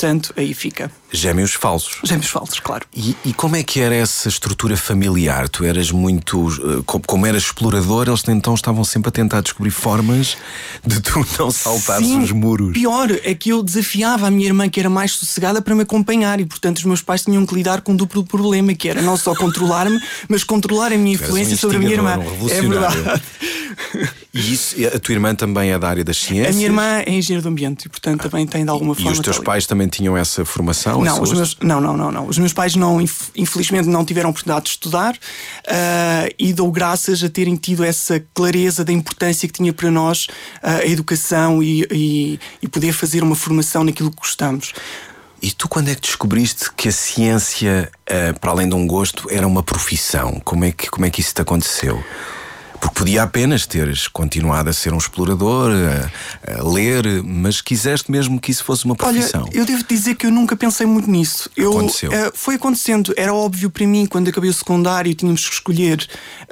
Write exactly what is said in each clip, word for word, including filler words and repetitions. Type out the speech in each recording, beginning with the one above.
portanto aí fica. Gêmeos falsos. Gêmeos falsos, claro. E, e como é que era essa estrutura familiar? Tu eras muito... Como, como eras explorador, eles então estavam sempre a tentar descobrir formas de tu não saltares Sim, os muros. Pior é que eu desafiava a minha irmã, que era mais sossegada, para me acompanhar. E portanto os meus pais tinham que lidar com um duplo problema, que era não só controlar-me, mas controlar a minha influência um sobre a minha irmã. Um é verdade. E isso, a tua irmã também é da área das ciências? A minha irmã é engenheira do ambiente e portanto também tem de alguma e, forma... E os teus pais também tinham essa formação? Não, os meus, não, não, não, não. Os meus pais não, infelizmente não tiveram oportunidade de estudar, uh, e dou graças a terem tido essa clareza da importância que tinha para nós uh, a educação e, e, e poder fazer uma formação naquilo que gostamos. E tu quando é que descobriste que a ciência, uh, para além de um gosto, era uma profissão? Como é que, como é que isso te aconteceu? Porque podia apenas teres continuado a ser um explorador, a, a ler, mas quiseste mesmo que isso fosse uma profissão. Olha, eu devo dizer que eu nunca pensei muito nisso. Eu, Aconteceu. Uh, foi acontecendo. Era óbvio para mim, quando acabei o secundário, tínhamos que escolher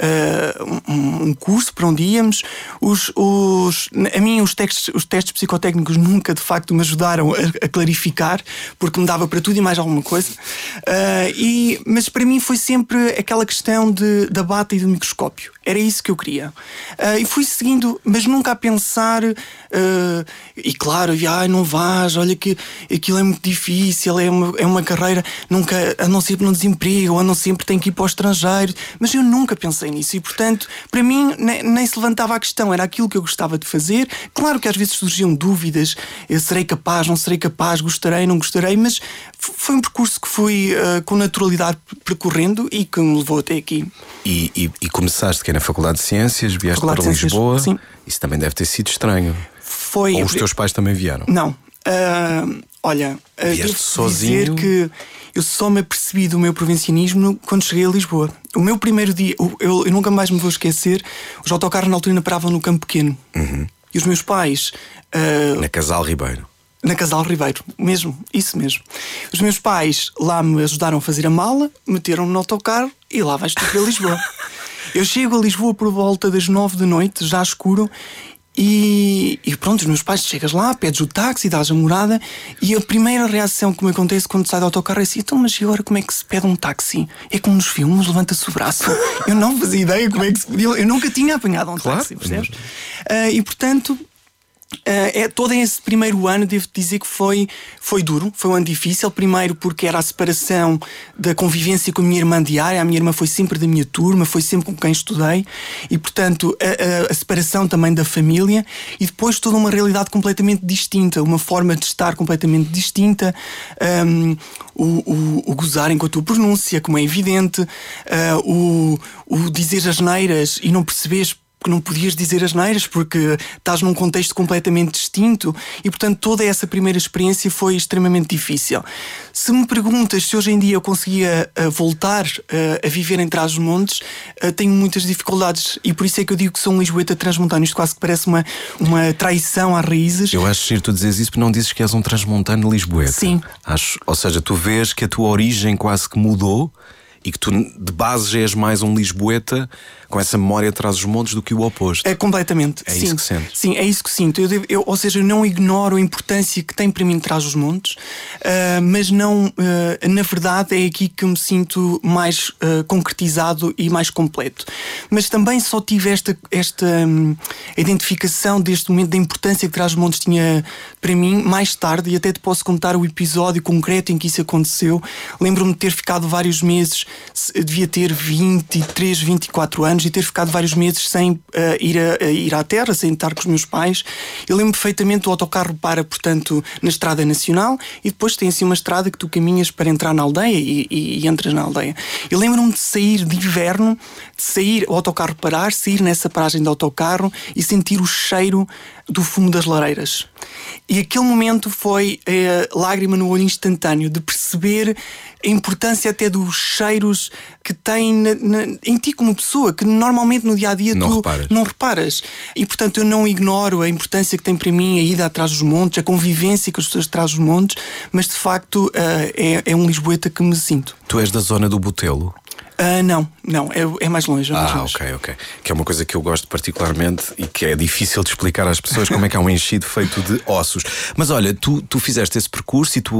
uh, um, um curso para onde íamos. Os, os, a mim, os testes, os testes psicotécnicos nunca, de facto, me ajudaram a, a clarificar, porque me dava para tudo e mais alguma coisa. Uh, e, mas para mim foi sempre aquela questão de, da bata e do microscópio. Era isso que eu queria. Uh, e fui seguindo, mas nunca a pensar, uh, e claro, ah, não vais, olha que aquilo é muito difícil, é uma, é uma carreira, nunca, andam sempre no desemprego, andam sempre, têm que ir para o estrangeiro. Mas eu nunca pensei nisso e, portanto, para mim nem, nem se levantava a questão, era aquilo que eu gostava de fazer. Claro que às vezes surgiam dúvidas, eu serei capaz, não serei capaz, gostarei, não gostarei, mas foi um percurso que fui uh, com naturalidade percorrendo e que me levou até aqui. E, e, e começaste que é na Faculdade de Ciências, vieste Faculdade para Lisboa. Sim. Isso também deve ter sido estranho. Foi. Ou os teus pais também vieram? Não. Uh, olha, uh, devo sozinho? dizer que eu só me apercebi do meu provincianismo quando cheguei a Lisboa. O meu primeiro dia, eu, eu, eu nunca mais me vou esquecer, os autocarros na altura paravam no Campo Pequeno. Uhum. E os meus pais... Uh, na Casal Ribeiro. Na Casal Ribeiro, mesmo, isso mesmo. Os meus pais lá me ajudaram a fazer a mala, meteram-me no autocarro e lá vais tu para Lisboa. Eu chego a Lisboa por volta das nove da noite, já escuro, e, e pronto, os meus pais, chegas lá, pedes o táxi, dás a morada, e a primeira reação que me acontece quando sai do autocarro é assim: então, mas e agora como é que se pede um táxi? É como nos filmes, levanta-se o braço. Eu não fazia ideia como é que se podia. Eu nunca tinha apanhado um claro, táxi, percebes? Uh, e portanto... Uh, é, todo esse primeiro ano, devo dizer que foi, foi duro, foi um ano difícil. Primeiro porque era a separação da convivência com a minha irmã diária. A minha irmã foi sempre da minha turma, foi sempre com quem estudei. E portanto a, a, a separação também da família. E depois toda uma realidade completamente distinta, uma forma de estar completamente distinta. um, o, o, o gozarem com a tua pronúncia, como é evidente, uh, o, o dizer asneiras e não perceberes que não podias dizer asneiras porque estás num contexto completamente distinto. E portanto toda essa primeira experiência foi extremamente difícil. Se me perguntas se hoje em dia eu conseguia uh, voltar uh, a viver em Trás-os-Montes, uh, tenho muitas dificuldades, e por isso é que eu digo que sou um lisboeta transmontano. Isto quase que parece uma, uma traição às raízes. Eu acho que tu dizes isso, porque não dizes que és um transmontano lisboeta. Sim. Acho, ou seja, tu vês que a tua origem quase que mudou e que tu de base já és mais um lisboeta com essa memória de Trás-os-Montes do que o oposto. É completamente. É sim. isso que sentes. Sim, é isso que sinto. Eu devo, eu, ou seja, eu não ignoro a importância que tem para mim Trás-os-Montes, uh, mas não, uh, na verdade é aqui que me sinto mais uh, concretizado e mais completo. Mas também só tive esta, esta um, identificação deste momento da importância que Trás-os-Montes tinha para mim mais tarde, e até te posso contar o episódio concreto em que isso aconteceu. Lembro-me de ter ficado vários meses, devia ter vinte e três, vinte e quatro anos, e ter ficado vários meses sem uh, ir, a, a ir à terra, sem estar com os meus pais. Eu lembro perfeitamente, o autocarro para, portanto, na Estrada Nacional, e depois tem assim uma estrada que tu caminhas para entrar na aldeia e, e, e entras na aldeia. Eu lembro-me de sair de inverno, de sair, o autocarro parar, sair nessa paragem de autocarro e sentir o cheiro do fumo das lareiras. E aquele momento foi eh, lágrima no olho instantâneo, de perceber a importância até dos cheiros que tem na, na, em ti como pessoa, que normalmente no dia-a-dia não tu reparas. não reparas. E portanto eu não ignoro a importância que tem para mim a ida atrás dos montes, a convivência com as pessoas atrás dos montes, mas de facto uh, é, é um lisboeta que me sinto. Tu és da zona do Botelo? Uh, não, não, é, é mais longe. É mais ah, longe. ok, ok. Que é uma coisa que eu gosto particularmente e que é difícil de explicar às pessoas como é que há um enchido feito de ossos. Mas olha, tu, tu fizeste esse percurso e tu